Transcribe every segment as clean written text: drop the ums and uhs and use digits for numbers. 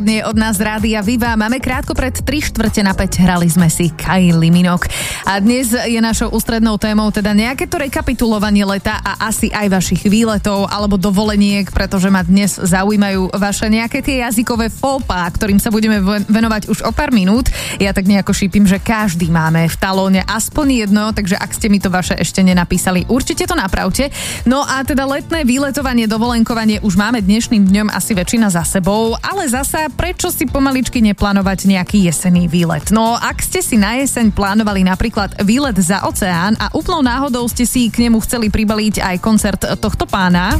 Nie od nás Rádia Viva. Máme krátko pred 3:45 hrali sme si Kylie Minogue. A dnes je našou ústrednou témou teda nejaké to rekapitulovanie leta a asi aj vašich výletov alebo dovoleniek, pretože ma dnes zaujímajú vaše nejaké tie jazykové fópa, ktorým sa budeme venovať už o pár minút. Ja tak nejako šípim, že každý máme v talóne aspoň jedno, takže ak ste mi to vaše ešte nenapísali, určite to napravte. No a teda letné výletovanie, dovolenkovanie už máme dnešným dňom asi väčšina za sebou, ale zasa prečo si pomaličky neplánovať nejaký jesenný výlet? No, ak ste si na jeseň plánovali napríklad výlet za oceán a úplnou náhodou ste si k nemu chceli pribaliť aj koncert tohto pána.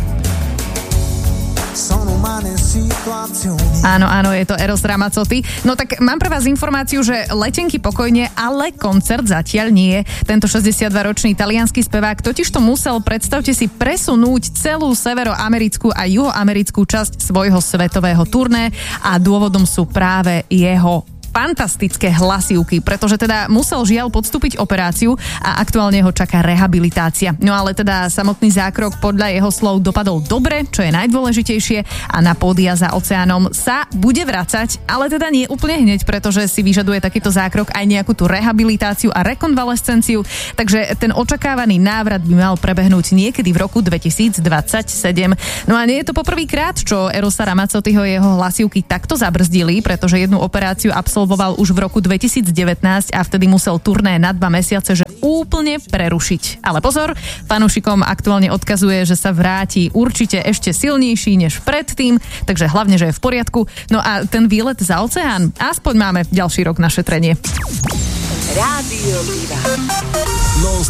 Áno, je to Eros Ramazzotti. No tak mám pre vás informáciu, že letenky pokojne, ale koncert zatiaľ nie. Tento 62-ročný taliansky spevák totižto musel, predstavte si, presunúť celú severoamerickú a juhoamerickú časť svojho svetového turné a dôvodom sú práve jeho fantastické hlasivky, pretože teda musel žiaľ podstúpiť operáciu a aktuálne ho čaká rehabilitácia. No ale teda samotný zákrok podľa jeho slov dopadol dobre, čo je najdôležitejšie, a na pódia za oceánom sa bude vracať, ale teda nie úplne hneď, pretože si vyžaduje takýto zákrok aj nejakú tú rehabilitáciu a rekonvalescenciu, takže ten očakávaný návrat by mal prebehnúť niekedy v roku 2027. No a nie je to poprvýkrát, čo Erosa Ramazzottiho jeho hlasivky takto zabrzdili, pretože jednu operáciu absolvoval už v roku 2019 a vtedy musel turné na 2 mesiace že úplne prerušiť. Ale pozor, fanúšikom aktuálne odkazuje, že sa vráti určite ešte silnejší než predtým, takže hlavne, že je v poriadku. No a ten výlet za oceán, aspoň máme ďalší rok na šetrenie. Rádio Viva.